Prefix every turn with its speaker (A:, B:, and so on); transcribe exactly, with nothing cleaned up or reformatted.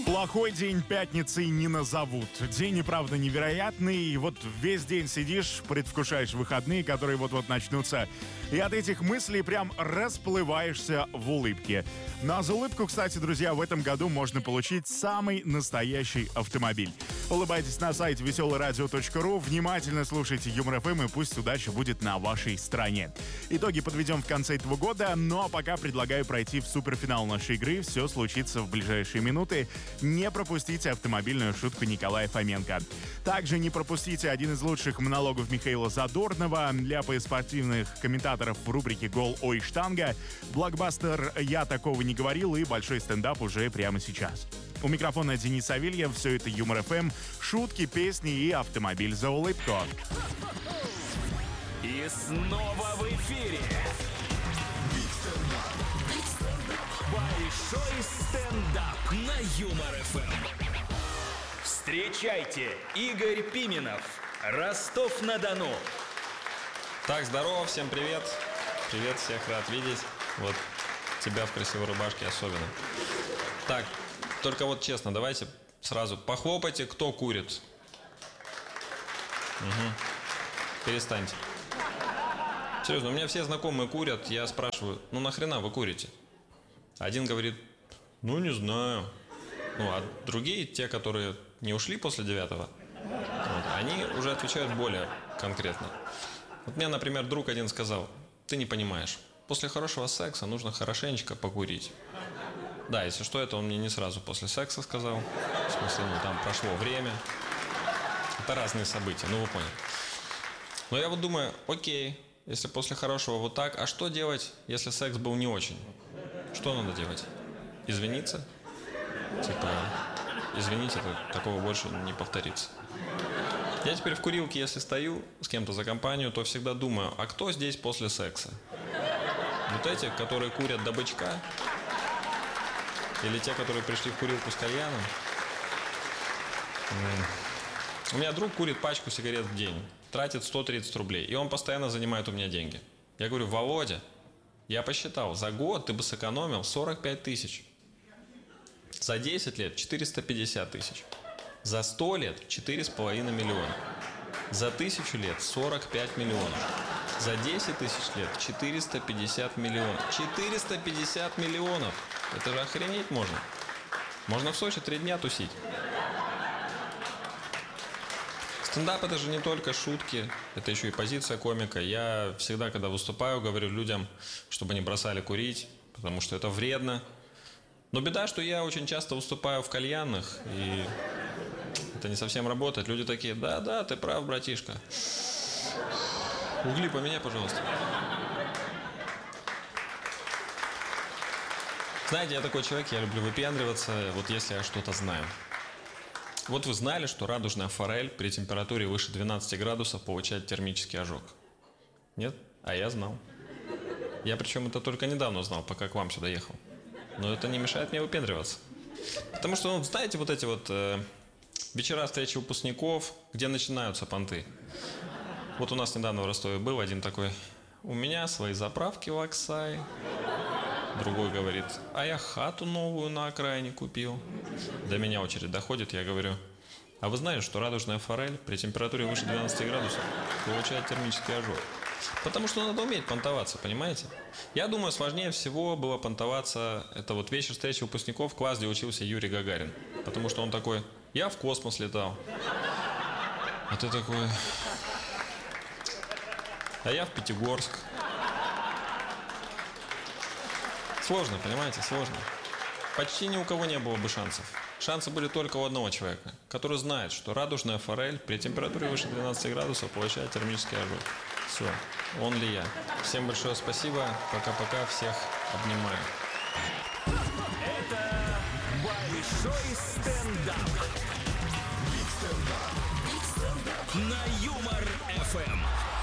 A: Плохой день пятницей не назовут. День и правда невероятный. И вот весь день сидишь, предвкушаешь выходные, которые вот-вот начнутся. И от этих мыслей прям расплываешься в улыбке. Ну а за улыбку, кстати, друзья, в этом году можно получить самый настоящий автомобиль. Улыбайтесь на сайте веселое радио точка ру, внимательно слушайте Юмор эф эм, и пусть удача будет на вашей стороне. Итоги подведем в конце этого года, ну а пока предлагаю пройти в суперфинал нашей игры. Все случится в ближайшие минуты. Не пропустите автомобильную шутку Николая Фоменко. Также не пропустите один из лучших монологов Михаила Задорнова, ляпы спортивных комментаторов в рубрике «Гол, ой, штанга», блокбастер «Я такого не говорил» и большой стендап уже прямо сейчас. У микрофона Денис Савельев, все это Юмор эф эм, шутки, песни и автомобиль за улыбку.
B: И снова в эфире большой стендап на Юмор эф эм. Встречайте, Игорь Пименов, Ростов-на-Дону.
C: Так, здорово, всем привет. Привет, всех рад видеть. Вот тебя в красивой рубашке особенно. Так, только вот честно, давайте сразу похлопайте, кто курит. Угу. Перестаньте. Серьезно, у меня все знакомые курят. Я спрашиваю, ну нахрена вы курите? Один говорит, ну не знаю. Ну а другие, те, которые не ушли после девятого, вот, они уже отвечают более конкретно. Вот мне, например, друг один сказал, ты не понимаешь, после хорошего секса нужно хорошенечко покурить. Да, если что, это он мне не сразу после секса сказал. В смысле, ну там прошло время. Это разные события, ну вы поняли. Но я вот думаю, окей, если после хорошего вот так, а что делать, если секс был не очень? Что надо делать? Извиниться? Типа, извините, это, такого больше не повторится. Я теперь в курилке, если стою с кем-то за компанию, то всегда думаю, а кто здесь после секса? Вот эти, которые курят до бычка? Или те, которые пришли в курилку с кальяном? У меня друг курит пачку сигарет в день, тратит сто тридцать рублей, и он постоянно занимает у меня деньги. Я говорю, Володя, я посчитал, за год ты бы сэкономил сорок пять тысяч. За десять лет четыреста пятьдесят тысяч. За сто лет четыре с половиной миллиона. За тысячу лет сорок пять миллионов. За десять тысяч лет четыреста пятьдесят миллионов. четыреста пятьдесят миллионов. Это же охренеть можно. Можно в Сочи три дня тусить. Стендап — это же не только шутки, это еще и позиция комика. Я всегда, когда выступаю, говорю людям, чтобы не бросали курить, потому что это вредно. Но беда, что я очень часто выступаю в кальянных, и это не совсем работает. Люди такие, да-да, ты прав, братишка. Угли поменяй, пожалуйста. Знаете, я такой человек, я люблю выпендриваться, вот если я что-то знаю. Вот вы знали, что радужная форель при температуре выше двенадцати градусов получает термический ожог? Нет? А я знал. Я причем это только недавно узнал, пока к вам сюда ехал. Но это не мешает мне выпендриваться. Потому что, ну, знаете, вот эти вот э, вечера встречи выпускников, где начинаются понты. Вот у нас недавно в Ростове был один такой, у меня свои заправки в Аксай. Другой говорит, а я хату новую на окраине купил. До меня очередь доходит, я говорю, а вы знали, что радужная форель при температуре выше двенадцати градусов получает термический ожог? Потому что надо уметь понтоваться, понимаете? Я думаю, сложнее всего было понтоваться, это вот вечер встречи выпускников, класс, где учился Юрий Гагарин. Потому что он такой, я в космос летал. А ты такой, а я в Пятигорск. Сложно, понимаете, сложно. Почти ни у кого не было бы шансов. Шансы были только у одного человека, который знает, что радужная форель при температуре выше двенадцати градусов получает термический ожог. Все, он ли я. Всем большое спасибо, пока-пока, всех обнимаю.
B: Это большой стендап. Биг стендап. На Юмор эф эм.